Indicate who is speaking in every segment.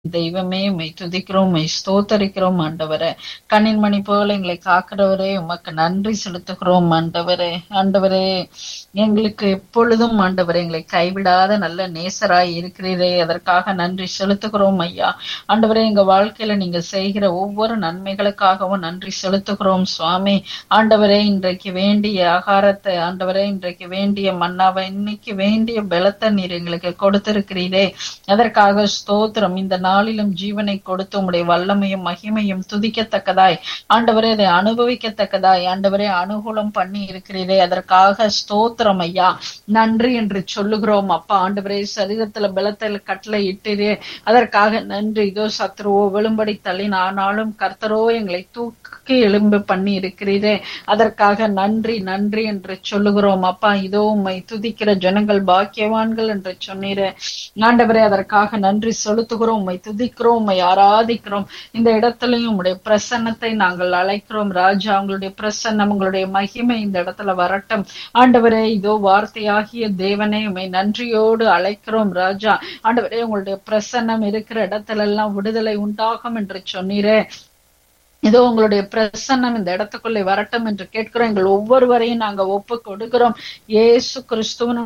Speaker 1: தெய்வமே உம்மை துதிக்கிறோம், உம்மை ஸ்தோத்தரிக்கிறோம் ஆண்டவரே. கண்ணின் மணி போல எங்களை காக்கிறவரே, உமக்கு நன்றி செலுத்துகிறோம் ஆண்டவரே. ஆண்டவரே, எங்களுக்கு எப்பொழுதும் ஆண்டவரே எங்களை கைவிடாத நல்ல நேசராய் இருக்கிறீரே, அதற்காக நன்றி செலுத்துகிறோம் ஐயா. ஆண்டவரே, எங்க வாழ்க்கையில நீங்க செய்கிற ஒவ்வொரு நன்மைகளுக்காகவும் நன்றி செலுத்துகிறோம் சுவாமி. ஆண்டவரே, இன்றைக்கு வேண்டிய ஆகாரத்தை, ஆண்டவரே இன்றைக்கு வேண்டிய மன்னாவை, இன்னைக்கு வேண்டிய பலத்தை நீர் எங்களுக்கு கொடுத்திருக்கிறீரே, அதற்காக ஸ்தோத்திரம். இந்த நாளிலும் ஜீவனை கொடுத்து உம்முடைய வல்லமையும் மகிமையும் துதிக்கத்தக்கதாய் ஆண்டவரே அதை அனுபவிக்கத்தக்கதாய் ஆண்டவரே அனுகூலம் பண்ணி இருக்கிறீரே, அதற்காக ஸ்தோத்திரம் ஐயா. நன்றி என்று சொல்லுகிறோம் அப்பா. ஆண்டவரே, சரீரத்துல பலத்தில் கட்டளை இட்டீரே, அதற்காக நன்றி. இதோ சத்ருவோ விழும்படி தள்ளினாலும் கர்த்தரோ எங்களை தூக்கி எழும்பு பண்ணி இருக்கிறீரே, அதற்காக நன்றி நன்றி என்று சொல்லுகிறோம் அப்பா. இதோ உம்மை துதிக்கிற ஜனங்கள் பாக்கியவான்கள் என்று சொன்னீரே ஆண்டவரே, அதற்காக நன்றி செலுத்துகிறோம். உம்மை துதிக்கிறோம், உம்மை ஆராதிக்கிறோம். இந்த இடத்துலயும் உங்களுடைய பிரசன்னத்தை நாங்கள் அழைக்கிறோம் ராஜா. உங்களுடைய பிரசன்னம், உங்களுடைய மகிமை இந்த இடத்துல வரட்டும் ஆண்டவரே. இதோ வார்த்தையாகிய தேவனே, உம்மை நன்றியோடு அழைக்கிறோம் ராஜா. ஆண்டவரே, உங்களுடைய பிரசன்னம் இருக்கிற இடத்துல எல்லாம் விடுதலை உண்டாகும் என்று சொன்னீரே, இதோ உங்களுடைய பிரசன்னம் இந்த இடத்துக்குள்ளே வரட்டும் என்று கேட்கிறோம். எங்கள் ஒவ்வொருவரையும் நாங்க ஒப்பு கொடுக்கிறோம் இயேசு கிறிஸ்துவின்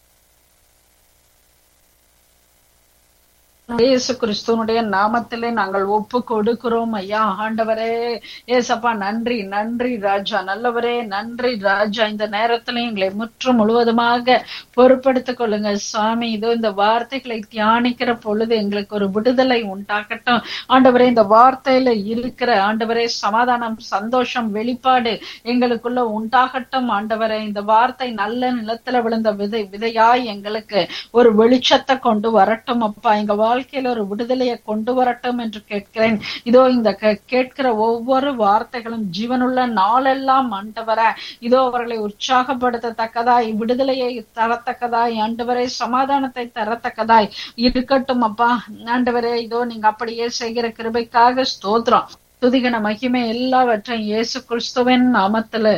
Speaker 1: இயேசு கிறிஸ்துவனுடைய நாமத்திலே நாங்கள் ஒப்பு கொடுக்கிறோம் ஐயா. ஆண்டவரே ஏசப்பா, நன்றி நன்றி ராஜா. நல்லவரே, நன்றி ராஜா. இந்த நேரத்திலே எங்களை முற்றும் முழுவதுமாக பொறுப்படுத்திக் கொள்ளுங்க சுவாமி. இதோ இந்த வார்த்தைகளை தியானிக்கிற பொழுது எங்களுக்கு ஒரு விடுதலை உண்டாகட்டும் ஆண்டவரே. இந்த வார்த்தையில இருக்கிற ஆண்டவரே சமாதானம், சந்தோஷம், வெளிப்பாடு எங்களுக்குள்ள உண்டாகட்டும் ஆண்டவரே. இந்த வார்த்தை நல்ல நிலத்துல விழுந்த விதையாய் எங்களுக்கு ஒரு வெளிச்சத்தை கொண்டு வரட்டும் அப்பா. எங்க வாழ்க்கையில ஒரு விடுதலையை கொண்டு வரட்டும் என்று கேட்கிறேன். இதோ இந்த கேட்கிற ஒவ்வொரு வார்த்தைகளும் ஜீவனுள்ள நாளெல்லாம் ஆண்டவரே, இதோ அவர்களை உற்சாகப்படுத்தத்தக்கதாய், விடுதலையை தரத்தக்கதாய், ஆண்டவரே சமாதானத்தை தரத்தக்கதாய் இருக்கட்டும் அப்பா. ஆண்டவரே, இதோ நீங்க அப்படியே செய்கிற கிருபைக்காக ஸ்தோத்திரம். துதிகன மகிமை எல்லாவற்றையும் இயேசு கிறிஸ்துவின் நாமத்துல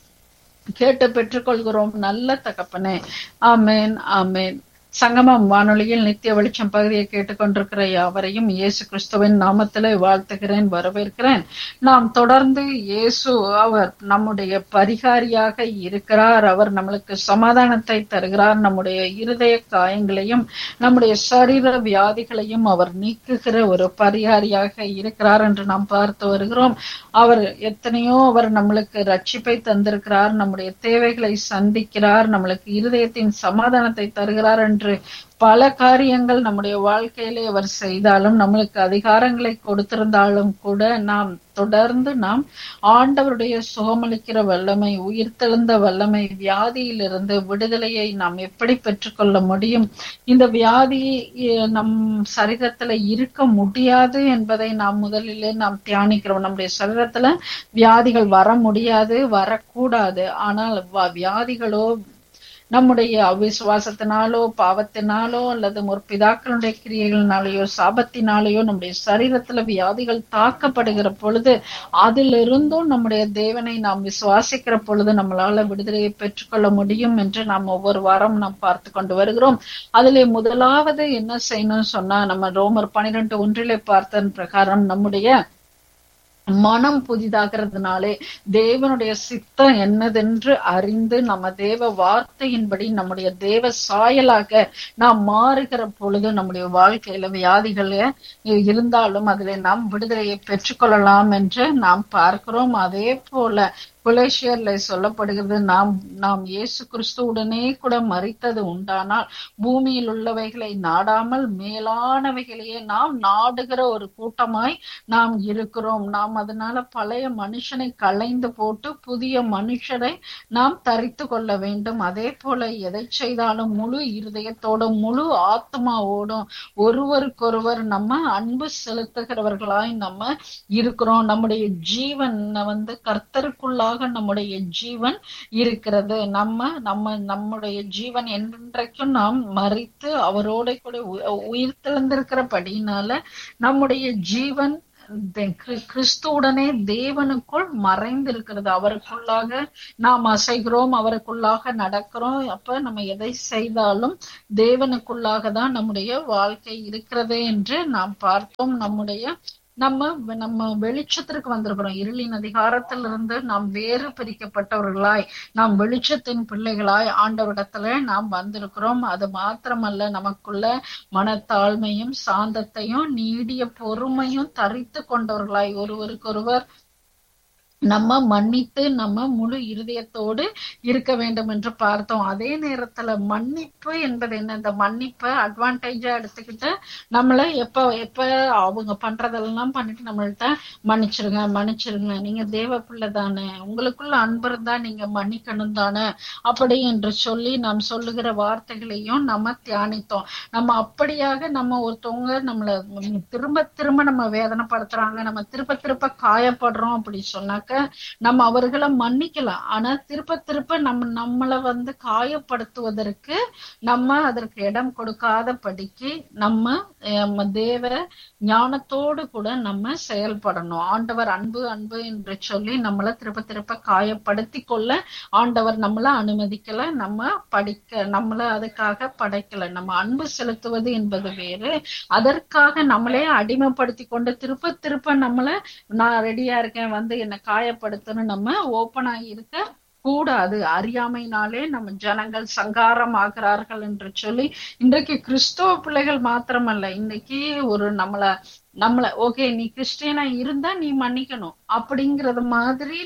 Speaker 1: கேட்டு பெற்றுக்கொள்கிறோம் நல்ல தகப்பனே. ஆமேன் ஆமேன். சங்கமம் வானொலியில் நித்திய வெளிச்சம் பகுதியை கேட்டுக்கொண்டிருக்கிற யாவரையும் இயேசு கிறிஸ்துவின் நாமத்திலே வாழ்த்துகிறேன், வரவேற்கிறேன். நாம் தொடர்ந்து இயேசு அவர் நம்முடைய பரிகாரியாக இருக்கிறார். அவர் நம்மளுக்கு சமாதானத்தை தருகிறார். நம்முடைய இருதய காயங்களையும் நம்முடைய சரீர வியாதிகளையும் அவர் நீக்குகிற ஒரு பரிகாரியாக இருக்கிறார் என்று நாம் பார்த்து வருகிறோம். அவர் எத்தனையோ அவர் நம்மளுக்கு ரட்சிப்பை தந்திருக்கிறார், நம்முடைய தேவைகளை சந்திக்கிறார், நம்மளுக்கு இருதயத்தின் சமாதானத்தை தருகிறார் என்று பல காரியங்கள் நம்முடைய வாழ்க்கையிலே அவர் செய்தாலும், நம்மளுக்கு அதிகாரங்களை கொடுத்திருந்தாலும் கூட நாம் தொடர்ந்து ஆண்டவருடைய சுகமளிக்கிற வல்லமை, உயிர்த்தெழுந்த வல்லமை, வியாதியிலிருந்து விடுதலையை நாம் எப்படி பெற்றுக்கொள்ள முடியும்? இந்த வியாதி நம் சரீரத்துல இருக்க முடியாது என்பதை நாம் முதலிலே தியானிக்கிறோம். நம்முடைய சரீரத்துல வியாதிகள் வர முடியாது, வரக்கூடாது. ஆனால் வியாதிகளோ நம்முடைய அவிசுவாசத்தினாலோ, பாவத்தினாலோ, அல்லது முற்பிதாக்களுடைய கிரியைகளினாலேயோ, சாபத்தினாலேயோ நம்முடைய சரீரத்துல வியாதிகள் தாக்கப்படுகிற பொழுது, அதிலிருந்தும் நம்முடைய தேவனை நாம் விசுவாசிக்கிற பொழுது நம்மளால விடுதலையை பெற்றுக்கொள்ள முடியும் என்று நாம் ஒவ்வொரு வாரம் பார்த்து கொண்டு வருகிறோம். அதிலே முதலாவது என்ன செய்யணும்னு சொன்னா, நம்ம ரோமர் 12:1 பார்த்ததன் பிரகாரம் நம்முடைய மனம் புதிதாகிறதுனாலே தேவனுடைய சித்தம் என்னதென்று அறிந்து நம்ம தேவ வார்த்தையின்படி நம்முடைய தேவ சாயலாக நாம் மாறுகிற பொழுது நம்முடைய வாழ்க்கையில வியாதிகள் இருந்தாலும் அதிலே நாம் விடுதலையை பெற்றுக்கொள்ளலாம் என்று நாம் பார்க்கிறோம். அதே போல கொலேசியர்ல சொல்லப்படுகிறது, நாம் இயேசு கிறிஸ்துவுடனே கூட மரித்தது உண்டானால் பூமியில் உள்ளவைகளை நாடாமல் மேலானவைகளையே நாம் நாடுகிற ஒரு கூட்டமாய் நாம் இருக்கிறோம். நாம் அதனால பழைய மனுஷனை களைந்து போட்டு புதிய மனுஷரை நாம் தரித்து கொள்ள வேண்டும். அதே போல எதை செய்தாலும் முழு இருதயத்தோடும் முழு ஆத்மாவோடும் ஒருவருக்கொருவர் நம்ம அன்பு செலுத்துகிறவர்களாய் நம்ம இருக்கிறோம். நம்முடைய ஜீவன் கர்த்தருக்குள்ளாக நம்முடைய ஜீவன் இருக்கிறது. நம்முடைய ஜீவன் என்றைக்கும் நாம் மரித்து அவரோட கூட உயிர் தெழுந்திருக்கிறபடினால நம்முடைய ஜீவன் கிறிஸ்துவுடனே தேவனுக்குள் மறைந்திருக்கிறது. அவருக்குள்ளாக நாம் அசைகிறோம், அவருக்குள்ளாக நடக்கிறோம். அப்ப நம்ம எதை செய்தாலும் தேவனுக்குள்ளாக தான் நம்முடைய வாழ்க்கை இருக்கிறது என்று நாம் பார்த்தோம். நம்ம வெளிச்சத்திற்கு வந்திருக்கிறோம். இருளின் அதிகாரத்திலிருந்து நாம் வேறு பிரிக்கப்பட்டவர்களாய், நாம் வெளிச்சத்தின் பிள்ளைகளாய் ஆண்டவரிடத்துல நாம் வந்திருக்கிறோம். அது மாத்திரமல்ல, நமக்குள்ள மனத்தாழ்மையும் சாந்தத்தையும் நீடிய பொறுமையும் தரித்து கொண்டவர்களாய் ஒருவருக்கொருவர் நம்ம மன்னித்து நம்ம முழு இருதயத்தோடு இருக்க வேண்டும் என்று பார்த்தோம். அதே நேரத்துல மன்னிப்பு என்பது என்ன? இந்த மன்னிப்பை அட்வான்டேஜா எடுத்துக்கிட்டு நம்மள எப்ப அவங்க பண்றதெல்லாம் பண்ணிட்டு நம்மள்ட்ட மன்னிச்சிருங்க, நீங்க தேவ பிள்ளை தானே, உங்களுக்குள்ள அன்பு இருந்தா நீங்க மன்னிக்கணும் தானே, அப்படி என்று சொல்லி நாம் சொல்லுகிற வார்த்தைகளையும் நம்ம தியானித்தோம். நம்ம அப்படியாக நம்ம ஒருத்தவங்க நம்மள திரும்ப திரும்ப நம்ம வேதனைப்படுத்துறாங்க, நம்ம திருப்ப திருப்ப காயப்படுறோம் அப்படி சொன்னாக்க நம்ம அவர்களை மன்னிக்கலாம். ஆனா திருப்ப திருப்ப நம்மளை காயப்படுத்துவதற்கு நம்ம அதற்கு இடம் கொடுக்காத படிக்கு நம்ம தேவ ஞானத்தோடு கூட நம்ம செயல்படணும். ஆண்டவர் அன்பு அன்பு என்று சொல்லி நம்மளை திருப்ப திருப்ப காயப்படுத்தி கொள்ள ஆண்டவர் நம்மள அனுமதிக்கல, நம்மள அதுக்காக படைக்கல. நம்ம அன்பு செலுத்துவது என்பது வேறு, அதற்காக நம்மளே அடிமைப்படுத்தி கொண்டு திருப்ப திருப்ப நான் ரெடியா இருக்கேன் என்னை காயப்படுத்தன்னு நம்ம ஓப்பன் ஆகி இருக்க கூடாது. அறியாமையினாலே நம்ம ஜனங்கள் சங்காரம் ஆகிறார்கள் என்று சொல்லி இன்றைக்கு கிறிஸ்தவ பிள்ளைகள் மாத்திரமல்ல, இன்னைக்கு ஒரு நம்மள ஓகே நீ கிறிஸ்டியனா இருந்தா நீ மன்னிக்கணும் அப்படிங்கறது மாதிரி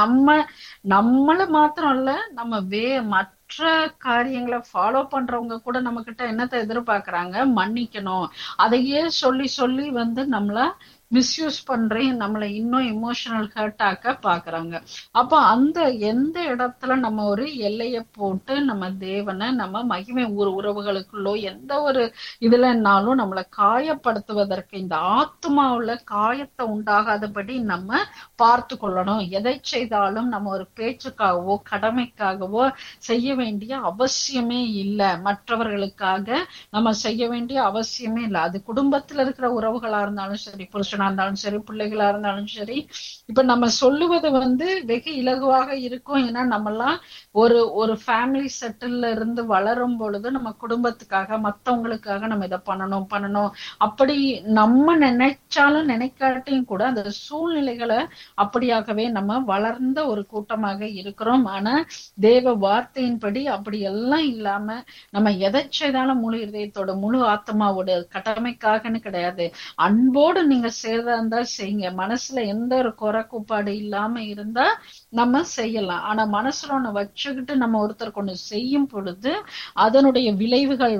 Speaker 1: நம்மள மாத்திரம் இல்ல, நம்ம மற்ற காரியங்களை ஃபாலோ பண்றவங்க கூட நம்ம கிட்ட என்னத்தை எதிர்பார்க்கறாங்க? மன்னிக்கணும். அதையே சொல்லி சொல்லி நம்மள மிஸ்யூஸ் பண்றேன், நம்மளை இன்னும் எமோஷனல் ஹர்ட் ஆக்க பாக்குறாங்க. அப்ப அந்த எந்த இடத்துல நம்ம ஒரு எல்லைய போட்டு நம்ம தேவனை நம்ம மகிமை உறவுகளுக்குள்ளோ எந்த ஒரு இதுலனாலும் நம்மளை காயப்படுத்துவதற்கு, இந்த ஆத்மாவுல காயத்தை உண்டாகாதபடி நம்ம பார்த்து கொள்ளணும். எதை செய்தாலும் நம்ம ஒரு பேச்சுக்காகவோ கடமைக்காகவோ செய்ய வேண்டிய அவசியமே இல்லை. மற்றவர்களுக்காக நம்ம செய்ய வேண்டிய அவசியமே இல்லை. அது குடும்பத்துல இருக்கிற உறவுகளா இருந்தாலும் சரி, புருஷனா இருந்தாலும் சரி, பிள்ளைகளா இருந்தாலும் சரி. இப்ப நம்ம சொல்லுவது வெகு இலகுவாக இருக்கும். ஏன்னா நம்மெல்லாம் ஒரு ஃபேமிலி செட்டில்ல இருந்து வளரும் பொழுது நம்ம குடும்பத்துக்காக மத்தவங்களுக்காக நம்ம இதை பண்ணணும் அப்படி நம்ம நினைச்சாலும் நினைக்காட்டியும் கூட அந்த சூழ்நிலைகளை அப்படியாகவே நம்ம வளர்ந்த ஒரு கூட்டமாக இருக்கிறோம். ஆனா தேவ வார்த்தையின்படி அப்படி எல்லாம் இல்லாம நம்ம எதை செய்தாலும் முழு இதயத்தோட முழு ஆத்மாவோட கடமைக்காகன்னு கிடையாது, அன்போடு நீங்க செய்யறதா இருந்தா செய்யுங்க. மனசுல எந்த ஒரு குறை கூப்பாடு இல்லாம இருந்தா நம்ம செய்யலாம். ஆனா மனசுல ஒண்ணு வச்சுக்கிட்டு நம்ம ஒருத்தருக்கு ஒண்ணு செய்யும் பொழுது அதனுடைய விளைவுகள்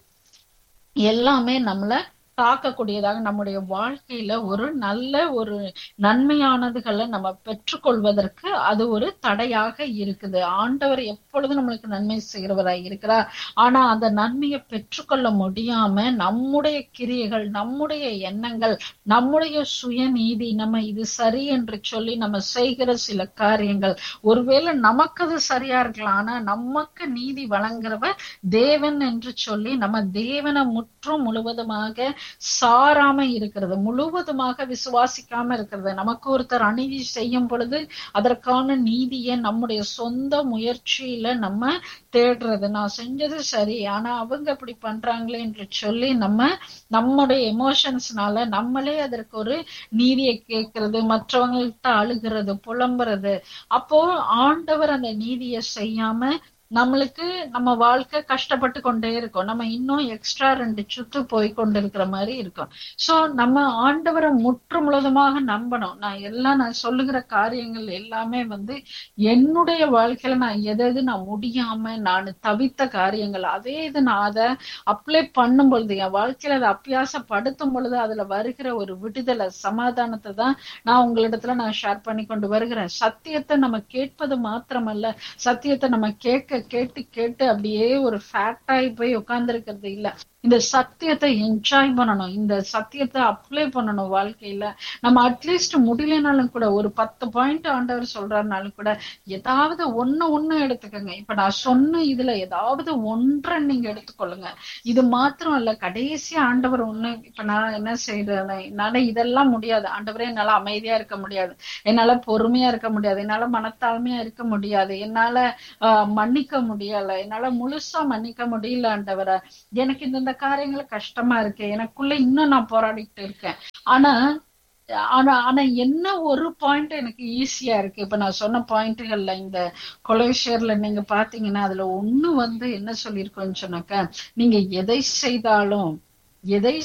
Speaker 1: எல்லாமே நம்மள தாக்கக்கூடியதாக, நம்முடைய வாழ்க்கையில ஒரு நல்ல ஒரு நன்மையானதுகளை நம்ம பெற்றுக்கொள்வதற்கு அது ஒரு தடையாக இருக்குது. ஆண்டவர் எப்பொழுதும் நம்மளுக்கு நன்மை செய்கிறவராய் இருக்கிறார். ஆனா அந்த நன்மையை பெற்றுக்கொள்ள முடியாம நம்முடைய கிரியைகள், நம்முடைய எண்ணங்கள், நம்முடைய சுயநீதி, நம்ம இது சரி என்று சொல்லி நம்ம செய்கிற சில காரியங்கள், ஒருவேளை நமக்கு அது சரியா இருக்கலாம், ஆனா நமக்கு நீதி வழங்குறவர் தேவன் என்று சொல்லி நம்ம தேவனை முற்றும் முழுவதுமாக சாராம இருக்கிறது, முழுவதுமாக விசுவாசிக்காம இருக்கிறது. நமக்கு ஒருத்தர் அநீதி செய்யும் பொழுது அதற்கான நீதியை நம்முடைய சொந்த முயற்சியில நம்ம தேடுறது, நான் செஞ்சது சரி ஆனா அவங்க அப்படி பண்றாங்களே என்று சொல்லி நம்முடைய எமோஷன்ஸ்னால நம்மளே அதற்கு ஒரு நீதியை கேட்கறது, மற்றவங்கள்ட்ட அழுகிறது, புலம்புறது. அப்போ ஆண்டவர் அந்த நீதியை செய்யாம நம்மளுக்கு நம்ம வாழ்க்கை கஷ்டப்பட்டு கொண்டே இருக்கும். நம்ம இன்னும் எக்ஸ்ட்ரா 2 சுத்து போய் கொண்டிருக்கிற மாதிரி இருக்கும். சோ நம்ம ஆண்டவரை முற்று முழுவதுமாக நம்பணும். நான் சொல்லுகிற காரியங்கள் எல்லாமே என்னுடைய வாழ்க்கையில நான் எது நான் முடியாம நான் தவித்த காரியங்கள், அதே இது நான் அதை அப்ளை பண்ணும் பொழுது, என் வாழ்க்கையில அதை அபியாசப்படுத்தும் பொழுது அதுல வருகிற ஒரு விடுதலை, சமாதானத்தை தான் நான் உங்களிடத்துல நான் ஷேர் பண்ணி கொண்டு வருகிறேன். சத்தியத்தை நம்ம கேட்பது மாத்திரமல்ல, சத்தியத்தை நம்ம கேட்டு கேட்டு அப்படியே ஒரு ஃபேக்ட் ஆகி போய் உட்கார்ந்து இருக்கிறது இல்ல. இந்த சத்தியத்தை என்ஜாய் பண்ணணும், இந்த சத்தியத்தை அப்ளை பண்ணணும் வாழ்க்கையில. நம்ம அட்லீஸ்ட் முடியலனாலும் கூட ஒரு 10 பாயிண்ட் ஆண்டவர் சொல்றாருனாலும் கூட ஏதாவது ஒண்ணு எடுத்துக்கோங்க. இப்ப நான் சொன்ன இதுல ஏதாவது ஒன்றை நீங்க எடுத்துக்கொள்ளுங்க. இது மாத்திரம் இல்ல, கடைசி ஆண்டவர் ஒண்ணு. இப்ப நான் என்ன செய்யறேன், என்னால இதெல்லாம் முடியாது ஆண்டவரே, என்னால அமைதியா இருக்க முடியாது, என்னால பொறுமையா இருக்க முடியாது, என்னால மனத்தாழ்மையா இருக்க முடியாது, என்னால மன்னிக்க முடியல, என்னால முழுசா மன்னிக்க முடியல ஆண்டவரை, எனக்கு இந்த காரியங்கள் கஷ்டமா இருக்கு, எனக்குள்ள இன்னும் நான் போராடிட்டு இருக்கேன். ஆனா ஆனா ஆனா என்ன ஒரு பாயிண்ட் எனக்கு ஈஸியா இருக்கு. இப்ப நான் சொன்ன பாயிண்ட்கள்ல இந்த கொலோசியர்ல நீங்க பாத்தீங்கன்னா அதுல ஒண்ணு என்ன சொல்லிருக்கோன்னு சொன்னாக்க, நீங்க எதை செய்தாலும்